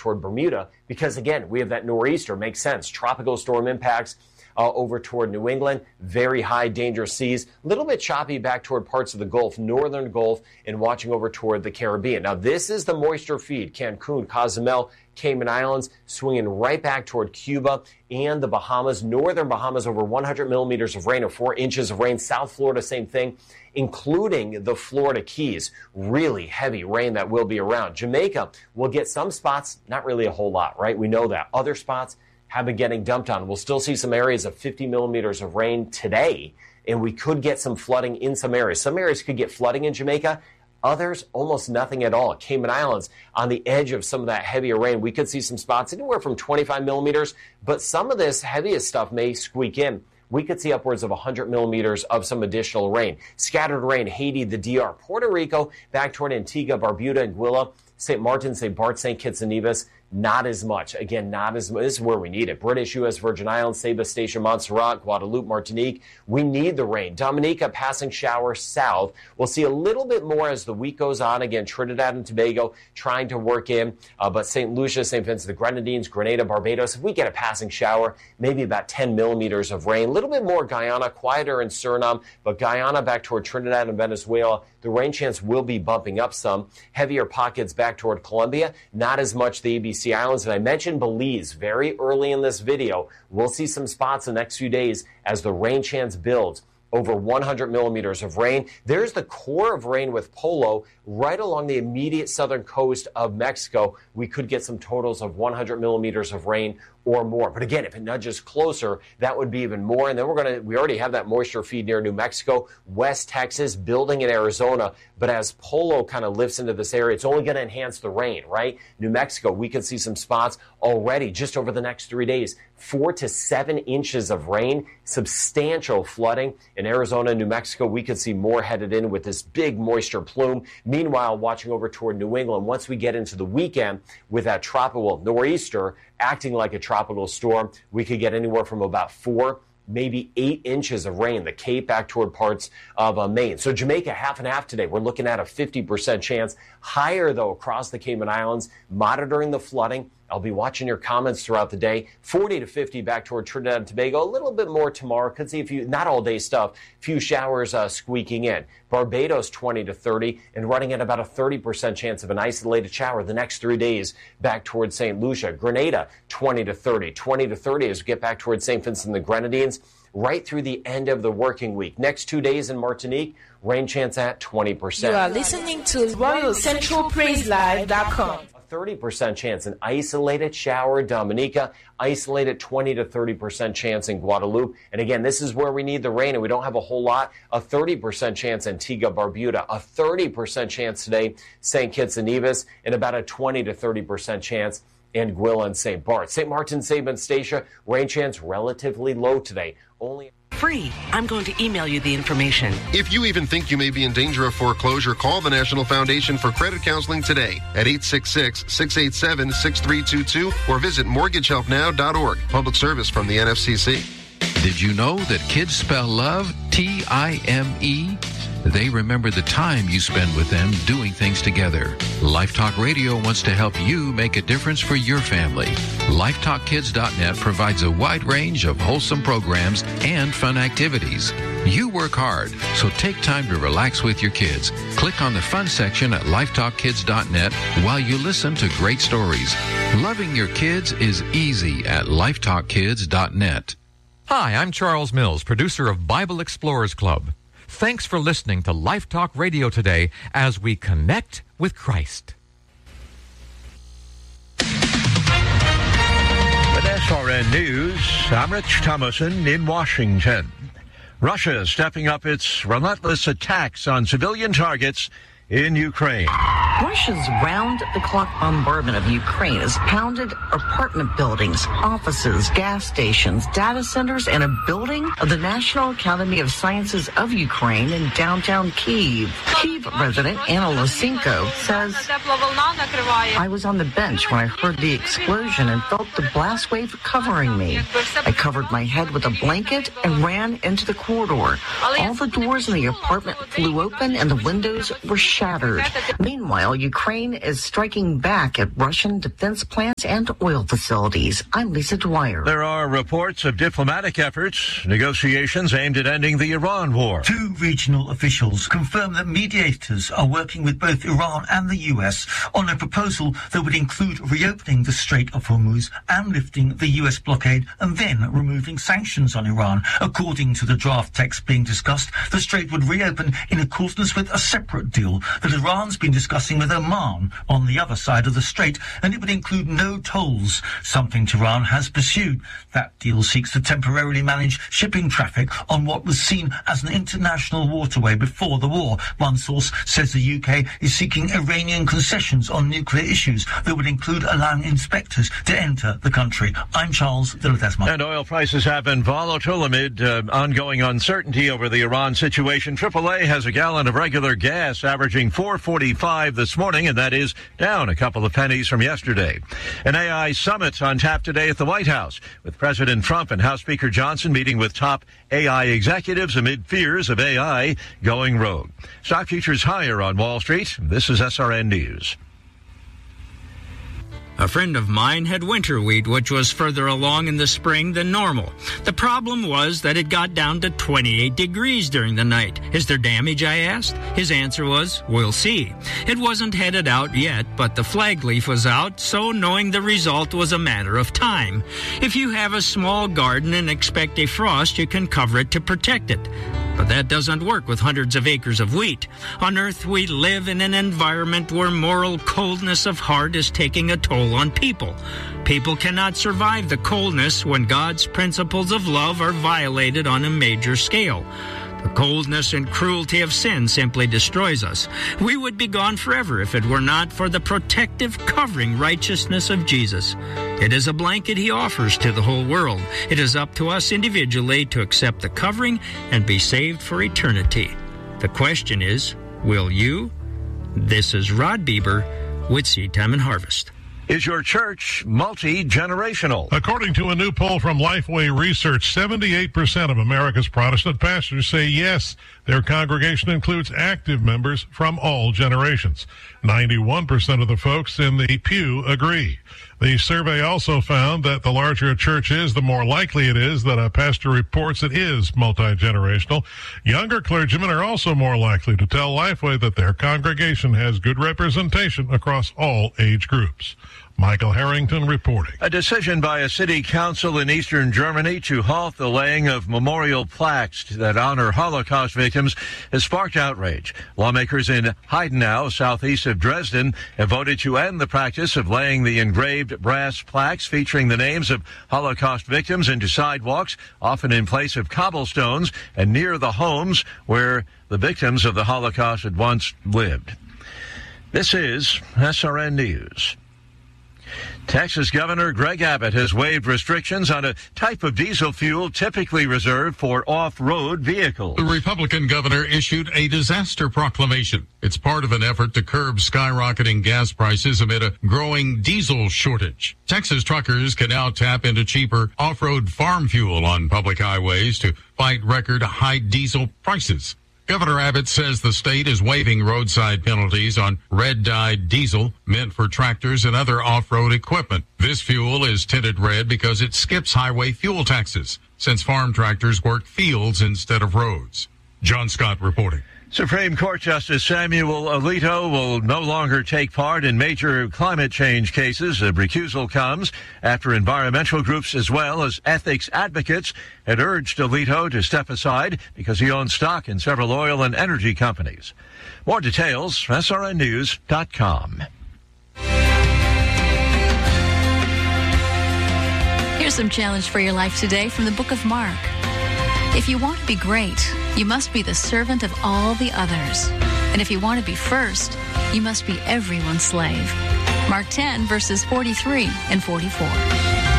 toward Bermuda because, again, we have that nor'easter. Makes sense. Tropical storm impacts over toward New England. Very high dangerous seas. A little bit choppy back toward parts of the Gulf, northern Gulf, and watching over toward the Caribbean. Now, this is the moisture feed. Cancun, Cozumel, Cayman Islands, swinging right back toward Cuba and the Bahamas. Northern Bahamas, over 100 millimeters of rain or 4 inches of rain. South Florida, same thing, including the Florida Keys. Really heavy rain that will be around. Jamaica will get some spots, not really a whole lot, right? We know that. Other spots have been getting dumped on. We'll still see some areas of 50 millimeters of rain today, and we could get some flooding in some areas. Some areas could get flooding in Jamaica. Others, almost nothing at all. Cayman Islands, on the edge of some of that heavier rain, we could see some spots anywhere from 25 millimeters, but some of this heaviest stuff may squeak in. We could see upwards of 100 millimeters of some additional rain. Scattered rain, Haiti, the DR, Puerto Rico, back toward Antigua, Barbuda, Anguilla, St. Martin, St. Bart, St. Kitts and Nevis. Not as much. Again, not as much. This is where we need it. British, U.S. Virgin Islands, Saba Station, Montserrat, Guadeloupe, Martinique. We need the rain. Dominica, passing shower south. We'll see a little bit more as the week goes on. Again, Trinidad and Tobago trying to work in. But St. Lucia, St. Vincent, the Grenadines, Grenada, Barbados. If we get a passing shower, maybe about 10 millimeters of rain. A little bit more Guyana, quieter in Suriname. But Guyana back toward Trinidad and Venezuela, the rain chance will be bumping up some. Heavier pockets back toward Colombia. Not as much the ABC Islands. And I mentioned Belize very early in this video. We'll see some spots the next few days as the rain chance builds. Over 100 millimeters of rain. There's the core of rain with Polo right along the immediate southern coast of Mexico. We could get some totals of 100 millimeters of rain or more. But again, if it nudges closer, that would be even more. And then we already have that moisture feed near New Mexico, West Texas, building in Arizona. But as Polo kind of lifts into this area, it's only going to enhance the rain, right? New Mexico, we could see some spots already just over the next 3 days. 4 to 7 inches of rain, substantial flooding. In Arizona, New Mexico, we could see more headed in with this big moisture plume. Meanwhile, watching over toward New England, once we get into the weekend with that tropical nor'easter acting like a tropical storm, we could get anywhere from about 4, maybe 8 inches of rain. The Cape back toward parts of Maine. So Jamaica, half and half today. We're looking at a 50% chance. Higher, though, across the Cayman Islands, monitoring the flooding. I'll be watching your comments throughout the day. 40 to 50 back toward Trinidad and Tobago. A little bit more tomorrow. Could see a few, not all day stuff, few showers squeaking in. Barbados 20 to 30 and running at about a 30% chance of an isolated shower the next 3 days back towards St. Lucia. Grenada 20 to 30. 20 to 30 as we get back towards St. Vincent and the Grenadines right through the end of the working week. Next 2 days in Martinique, rain chance at 20%. You are listening to RoyalCentralPraiseLive.com. 30% chance an isolated shower, Dominica, isolated 20 to 30% chance in Guadeloupe. And again, this is where we need the rain and we don't have a whole lot. A 30% chance Antigua, Barbuda, a 30% chance today, St. Kitts and Nevis, and about a 20 to 30% chance Anguilla and St. Bart. St. Martin, Saba and Statia, rain chance relatively low today. Only free. I'm going to email you the information. If you even think you may be in danger of foreclosure, call the National Foundation for Credit Counseling today at 866-687-6322 or visit mortgagehelpnow.org. Public service from the NFCC. Did you know that kids spell love T-I-M-E? They remember the time you spend with them doing things together. Lifetalk Radio wants to help you make a difference for your family. LifetalkKids.net provides a wide range of wholesome programs and fun activities. You work hard, so take time to relax with your kids. Click on the fun section at LifetalkKids.net while you listen to great stories. Loving your kids is easy at LifetalkKids.net. Hi, I'm Charles Mills, producer of Bible Explorers Club. Thanks for listening to Life Talk Radio today as we connect with Christ. With SRN News, I'm Rich Thomason in Washington. Russia is stepping up its relentless attacks on civilian targets in Ukraine. Russia's round-the-clock bombardment of Ukraine has pounded apartment buildings, offices, gas stations, data centers, and a building of the National Academy of Sciences of Ukraine in downtown Kyiv. Kyiv resident Anna Losenko says, I was on the bench when I heard the explosion and felt the blast wave covering me. I covered my head with a blanket and ran into the corridor. All the doors in the apartment flew open and the windows were shattered. Meanwhile, Meanwhile, Ukraine is striking back at Russian defense plants and oil facilities. I'm Lisa Dwyer. There are reports of diplomatic efforts, negotiations aimed at ending the Iran war. 2 regional officials confirm that mediators are working with both Iran and the US on a proposal that would include reopening the Strait of Hormuz and lifting the US blockade and then removing sanctions on Iran. According to the draft text being discussed, the strait would reopen in accordance with a separate deal that Iran's been discussing with Oman on the other side of the strait, and it would include no tolls, something Tehran has pursued. That deal seeks to temporarily manage shipping traffic on what was seen as an international waterway before the war. One source says the UK is seeking Iranian concessions on nuclear issues that would include allowing inspectors to enter the country. I'm Charles de Ledesma. And oil prices have been volatile amid ongoing uncertainty over the Iran situation. AAA has a gallon of regular gas averaging $4.45 this morning, and that is down a couple of pennies from yesterday. An AI summit on tap today at the White House, with President Trump and House Speaker Johnson meeting with top AI executives amid fears of AI going rogue. Stock futures higher on Wall Street. This is SRN News. A friend of mine had winter wheat, which was further along in the spring than normal. The problem was that it got down to 28 degrees during the night. Is there damage, I asked? His answer was, we'll see. It wasn't headed out yet, but the flag leaf was out, so knowing the result was a matter of time. If you have a small garden and expect a frost, you can cover it to protect it. But that doesn't work with hundreds of acres of wheat. On Earth, we live in an environment where moral coldness of heart is taking a toll on people. People cannot survive the coldness when God's principles of love are violated on a major scale. The coldness and cruelty of sin simply destroys us. We would be gone forever if it were not for the protective covering righteousness of Jesus. It is a blanket he offers to the whole world. It is up to us individually to accept the covering and be saved for eternity. The question is, will you? This is Rod Bieber with Seed Time and Harvest. Is your church multi-generational? According to a new poll from Lifeway Research, 78% of America's Protestant pastors say yes, their congregation includes active members from all generations. 91% of the folks in the pew agree. The survey also found that the larger a church is, the more likely it is that a pastor reports it is multi-generational. Younger clergymen are also more likely to tell Lifeway that their congregation has good representation across all age groups. Michael Harrington reporting. A decision by a city council in eastern Germany to halt the laying of memorial plaques that honor Holocaust victims has sparked outrage. Lawmakers in Heidenau, southeast of Dresden, have voted to end the practice of laying the engraved brass plaques featuring the names of Holocaust victims into sidewalks, often in place of cobblestones, and near the homes where the victims of the Holocaust had once lived. This is SRN News. Texas Governor Greg Abbott has waived restrictions on a type of diesel fuel typically reserved for off-road vehicles. The Republican governor issued a disaster proclamation. It's part of an effort to curb skyrocketing gas prices amid a growing diesel shortage. Texas truckers can now tap into cheaper off-road farm fuel on public highways to fight record high diesel prices. Governor Abbott says the state is waiving roadside penalties on red-dyed diesel meant for tractors and other off-road equipment. This fuel is tinted red because it skips highway fuel taxes, since farm tractors work fields instead of roads. John Scott reporting. Supreme Court Justice Samuel Alito will no longer take part in major climate change cases. The recusal comes after environmental groups as well as ethics advocates had urged Alito to step aside because he owns stock in several oil and energy companies. More details, srnnews.com. Here's some challenge for your life today from the book of Mark. If you want to be great, you must be the servant of all the others. And if you want to be first, you must be everyone's slave. Mark 10, verses 43 and 44.